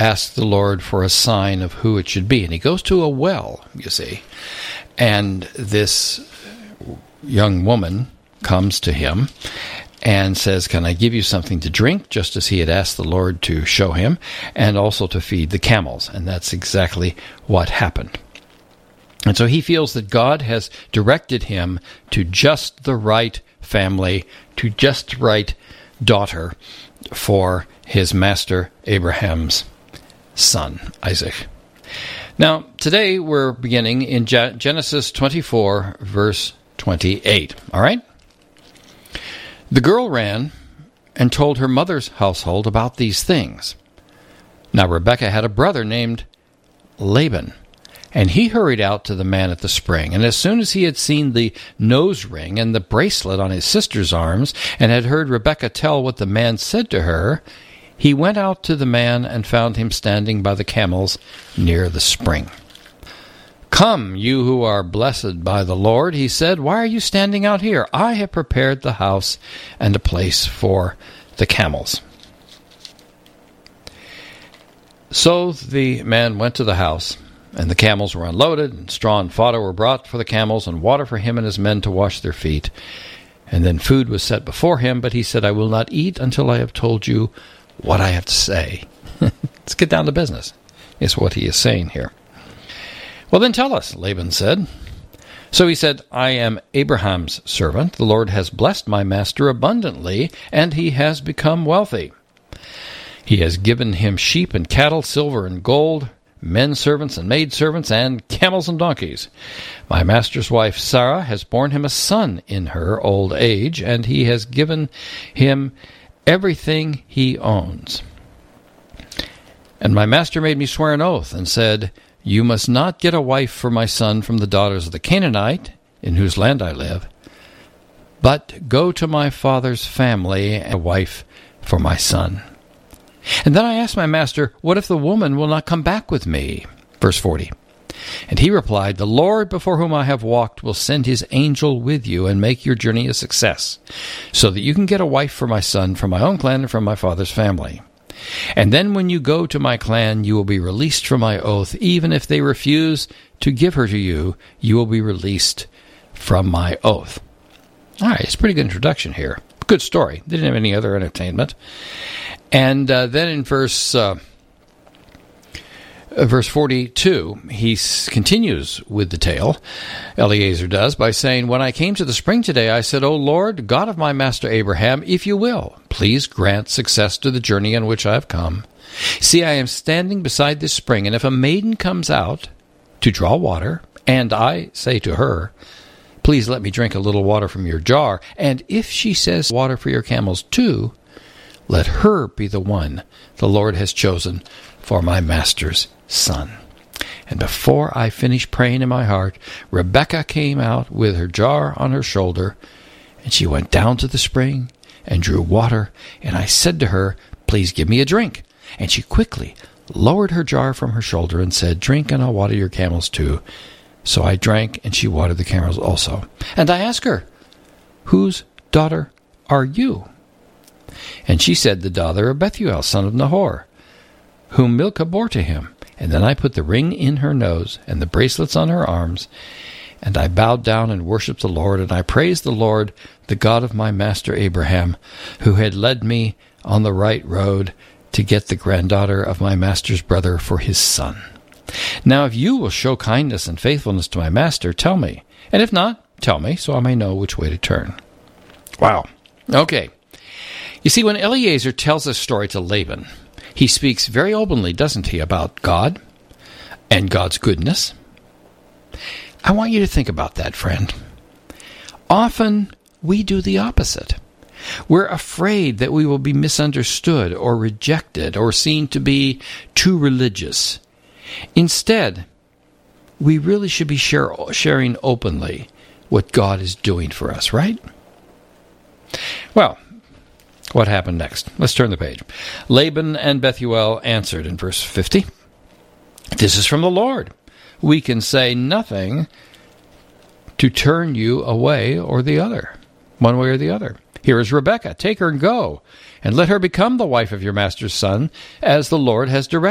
ask the Lord for a sign of who it should be. And he goes to a well, you see. And this young woman comes to him and says, "Can I give you something to drink?" just as he had asked the Lord to show him, and also to feed the camels. And that's exactly what happened. And so he feels that God has directed him to just the right family, to just the right daughter for his master Abraham's son, Isaac. Now, today we're beginning in Genesis 24, verse 28. All right? The girl ran and told her mother's household about these things. Now Rebekah had a brother named Laban, and he hurried out to the man at the spring. And as soon as he had seen the nose ring and the bracelet on his sister's arms, and had heard Rebekah tell what the man said to her, he went out to the man and found him standing by the camels near the spring. "Come, you who are blessed by the Lord," he said, "why are you standing out here? I have prepared the house and a place for the camels." So the man went to the house, and the camels were unloaded, and straw and fodder were brought for the camels, and water for him and his men to wash their feet. And then food was set before him, but he said, "I will not eat until I have told you what I have to say." Let's get down to business, is what he is saying here. "Well, then tell us," Laban said. So he said, "I am Abraham's servant. The Lord has blessed my master abundantly, and he has become wealthy. He has given him sheep and cattle, silver and gold, men servants and maid servants, and camels and donkeys. My master's wife Sarah has borne him a son in her old age, and he has given him everything he owns. And my master made me swear an oath and said, 'You must not get a wife for my son from the daughters of the Canaanite, in whose land I live, but go to my father's family and a wife for my son.' And then I asked my master, 'What if the woman will not come back with me?'" Verse 40. "And he replied, 'The Lord before whom I have walked will send his angel with you and make your journey a success, so that you can get a wife for my son from my own clan and from my father's family. And then when you go to my clan, you will be released from my oath. Even if they refuse to give her to you, you will be released from my oath." All right, it's a pretty good introduction here. Good story. They didn't have any other entertainment. And then in verse 42, he continues with the tale, Eliezer does, by saying, "When I came to the spring today, I said, 'O Lord, God of my master Abraham, if you will, please grant success to the journey on which I have come. See, I am standing beside this spring, and if a maiden comes out to draw water, and I say to her, please let me drink a little water from your jar, and if she says water for your camels too, let her be the one the Lord has chosen for my master's son.' And before I finished praying in my heart, Rebekah came out with her jar on her shoulder, and she went down to the spring and drew water, and I said to her, 'Please give me a drink.' And she quickly lowered her jar from her shoulder and said, 'Drink, and I'll water your camels too.' So I drank, and she watered the camels also. And I asked her, 'Whose daughter are you?' And she said, 'The daughter of Bethuel, son of Nahor, whom Milcah bore to him.' And then I put the ring in her nose and the bracelets on her arms, and I bowed down and worshipped the Lord, and I praised the Lord, the God of my master Abraham, who had led me on the right road to get the granddaughter of my master's brother for his son. Now if you will show kindness and faithfulness to my master, tell me, and if not, tell me, so I may know which way to turn.'" Wow. Okay. You see, when Eliezer tells this story to Laban, he speaks very openly, doesn't he, about God and God's goodness. I want you to think about that, friend. Often we do the opposite. We're afraid that we will be misunderstood or rejected or seen to be too religious. Instead, we really should be sharing openly what God is doing for us, right? Well, what happened next? Let's turn the page. Laban and Bethuel answered in verse 50, "This is from the Lord. We can say nothing to turn you away or the other, one way or the other. Here is Rebekah. Take her and go, and let her become the wife of your master's son, as the Lord has directed.